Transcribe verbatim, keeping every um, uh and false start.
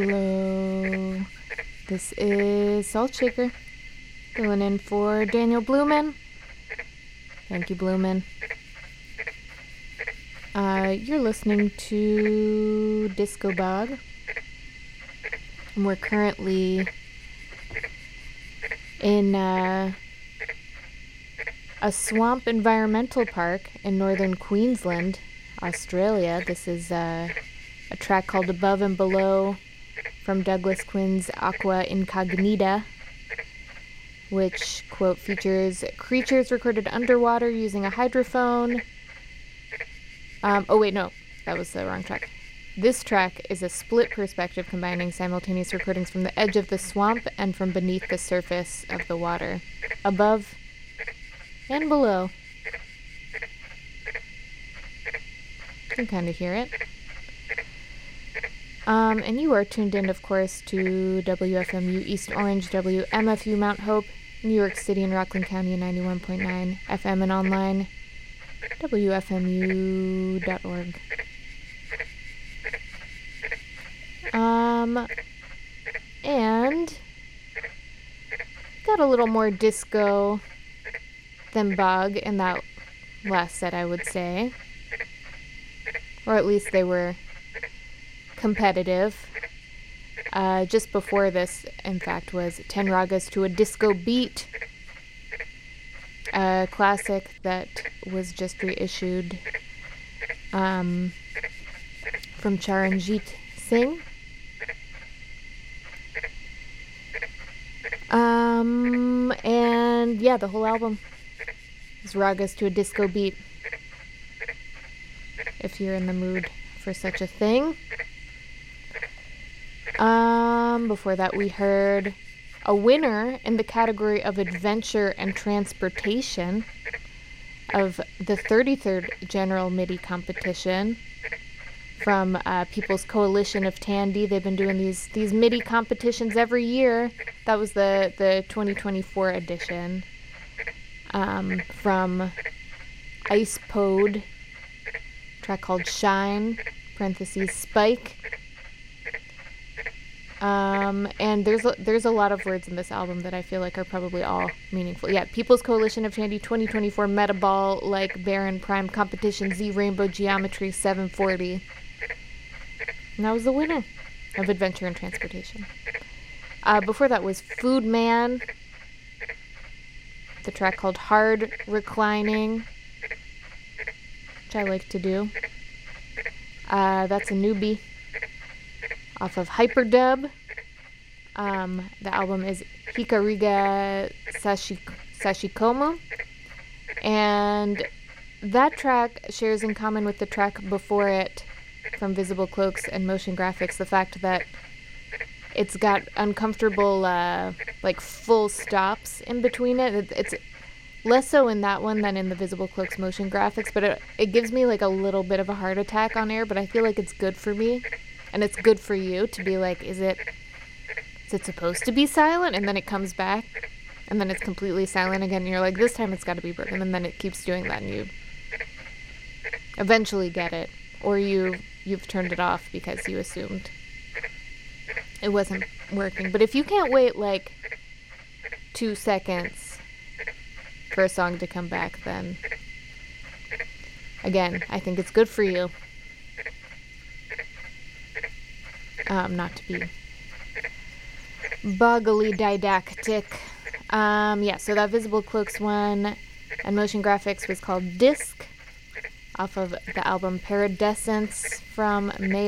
Hello, this is Salt Shaker, filling in for Daniel Blumen. Thank you, Blumen. Uh, you're listening to Disco Bog, and we're currently in uh, a swamp environmental park in northern Queensland, Australia. This is uh, a track called Above and Below from Douglas Quinn's Aqua Incognita, which, quote, features creatures recorded underwater using a hydrophone. Um, oh, wait, no, that was the wrong track. This track is a split perspective combining simultaneous recordings from the edge of the swamp and from beneath the surface of the water, above and below. You can kind of hear it. Um, and you are tuned in, of course, to W F M U East Orange, W M F U Mount Hope, New York City and Rockland County, ninety-one point nine F M, and online, W F M U dot org. Um, and got a little more disco than bog in that last set, I would say. Or at least they were competitive. Uh, just before this, in fact, was Ten Ragas to a Disco Beat, a classic that was just reissued um, from Charanjit Singh. Um, and yeah, the whole album is Ragas to a Disco Beat, if you're in the mood for such a thing. Um, before that, we heard a winner in the category of adventure and transportation of the thirty-third General MIDI competition from uh, People's Coalition of Tandy. They've been doing these these MIDI competitions every year. That was the, the twenty twenty-four edition. Um, from Icepode, track called Shine, parentheses, Spike. Um, and there's a, there's a lot of words in this album that I feel like are probably all meaningful. Yeah, People's Coalition of Tandy twenty twenty-four Metaball, like Baron Prime Competition Z Rainbow Geometry seven forty. And that was the winner of Adventure and Transportation. Uh, before that was Food Man, the track called Hard Reclining, which I like to do. Uh, that's a newbie off of Hyperdub. Um, the album is Hikariga Sashi- Sashikomo. And that track shares in common with the track before it from Visible Cloaks and Motion Graphics the fact that it's got uncomfortable, uh, like, full stops in between it. It's less so in that one than in the Visible Cloaks Motion Graphics, but it, it gives me, like, a little bit of a heart attack on air, but I feel like it's good for me. And it's good for you to be like, is it is it supposed to be silent? And then it comes back, and then it's completely silent again, and you're like, this time it's got to be broken, and then it keeps doing that, and you eventually get it. Or you, you've turned it off because you assumed it wasn't working. But if you can't wait, like, two seconds for a song to come back, then, again, I think it's good for you. Um, not to be boggily didactic. Um, yeah, so that Visible Cloaks one and Motion Graphics was called Disc, off of the album Paradescence from May